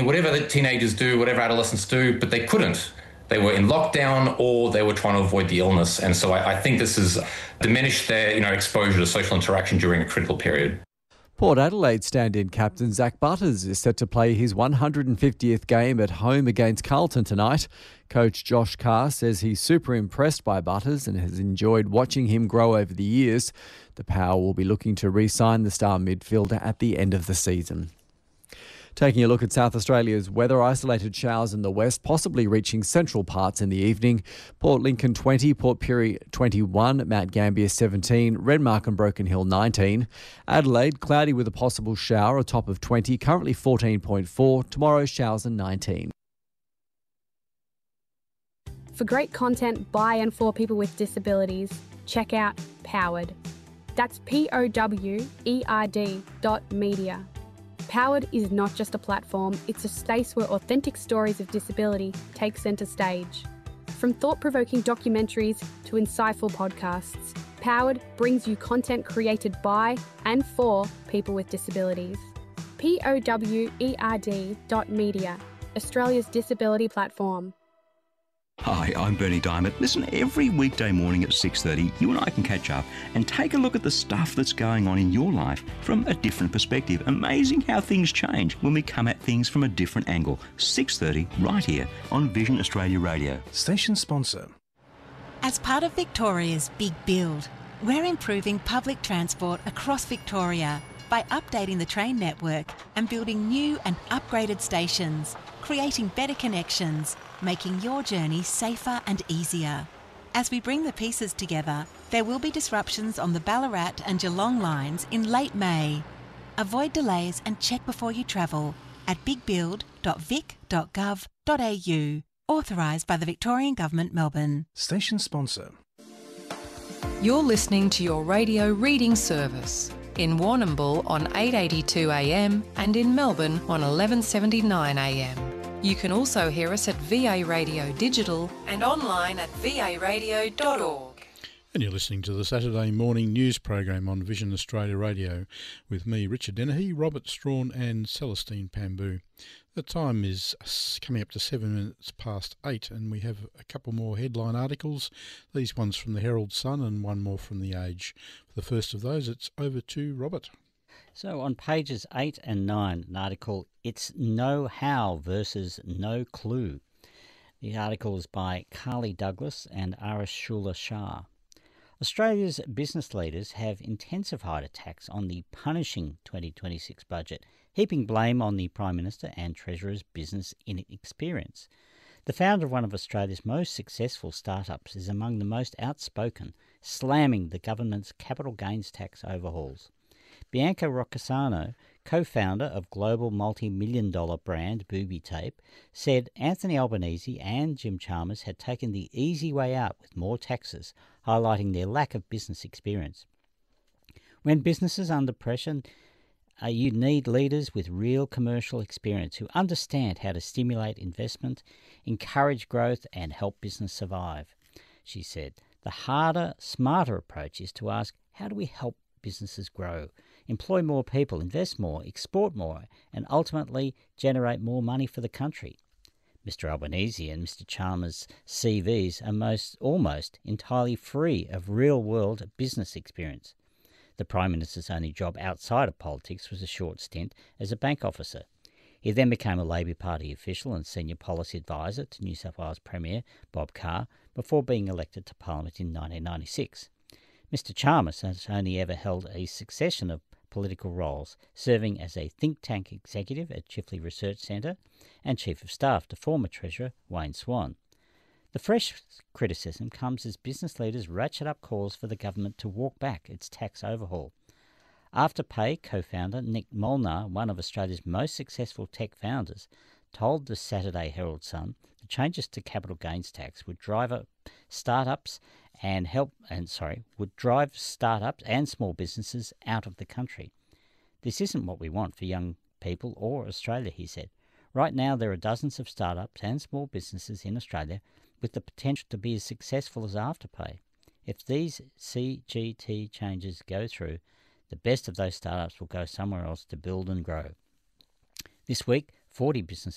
whatever the teenagers do, whatever adolescents do, but they couldn't. They were in lockdown or they were trying to avoid the illness. And so I think this has diminished their exposure to social interaction during a critical period. Port Adelaide stand-in captain Zach Butters is set to play his 150th game at home against Carlton tonight. Coach Josh Carr says he's super impressed by Butters and has enjoyed watching him grow over the years. The Power will be looking to re-sign the star midfielder at the end of the season. Taking a look at South Australia's weather, isolated showers in the west, possibly reaching central parts in the evening. Port Lincoln 20, Port Pirie 21, Mount Gambier 17, Renmark and Broken Hill 19. Adelaide, cloudy with a possible shower, a top of 20, currently 14.4. Tomorrow, showers and 19. For great content by and for people with disabilities, check out Powered. That's POWERD.media. Powered is not just a platform, it's a space where authentic stories of disability take centre stage. From thought-provoking documentaries to insightful podcasts, Powered brings you content created by and for people with disabilities. POWERD.media, Australia's disability platform. Hi, I'm Bernie Diamond. Listen, every weekday morning at 6:30, you and I can catch up and take a look at the stuff that's going on in your life from a different perspective. Amazing how things change when we come at things from a different angle. 6:30, right here on Vision Australia Radio. Station sponsor. As part of Victoria's Big Build, we're improving public transport across Victoria by updating the train network and building new and upgraded stations, creating better connections, making your journey safer and easier. As we bring the pieces together, there will be disruptions on the Ballarat and Geelong lines in late May. Avoid delays and check before you travel at bigbuild.vic.gov.au. Authorised by the Victorian Government, Melbourne. Station sponsor. You're listening to your radio reading service in Warrnambool on 882 AM and in Melbourne on 1179 AM. You can also hear us at VA Radio Digital and online at varadio.org. And you're listening to the Saturday morning news program on Vision Australia Radio with me, Richard Dennehy, Robert Strawn and Celestine Pamboo. The time is coming up to 7 minutes past 8 and we have a couple more headline articles. These ones from the Herald Sun and one more from The Age. For the first of those, it's over to Robert. So on pages 8 and 9, an article, It's Know How versus No Clue. The article is by Carly Douglas and Arishula Shah. Australia's business leaders have intensified attacks on the punishing 2026 budget, heaping blame on the Prime Minister and Treasurer's business inexperience. The founder of one of Australia's most successful startups is among the most outspoken, slamming the government's capital gains tax overhauls. Bianca Roccasano, co-founder of global multi-million-dollar brand Booby Tape, said Anthony Albanese and Jim Chalmers had taken the easy way out with more taxes, highlighting their lack of business experience. When businesses are under pressure, you need leaders with real commercial experience who understand how to stimulate investment, encourage growth and help business survive. She said, the harder, smarter approach is to ask, how do we help businesses grow, employ more people, invest more, export more, and ultimately generate more money for the country? Mr Albanese and Mr Chalmers' CVs are almost entirely free of real-world business experience. The Prime Minister's only job outside of politics was a short stint as a bank officer. He then became a Labor Party official and senior policy advisor to New South Wales Premier Bob Carr before being elected to Parliament in 1996. Mr Chalmers has only ever held a succession of political roles, serving as a think tank executive at Chifley Research Centre and Chief of Staff to former Treasurer Wayne Swan. The fresh criticism comes as business leaders ratchet up calls for the government to walk back its tax overhaul. Afterpay co-founder Nick Molnar, one of Australia's most successful tech founders, told the Saturday Herald Sun the changes to capital gains tax would drive startups and small businesses out of the country. This isn't what we want for young people or Australia, he said. Right now there are dozens of startups and small businesses in Australia with the potential to be as successful as Afterpay. If these CGT changes go through, the best of those startups will go somewhere else to build and grow. This week, 40 business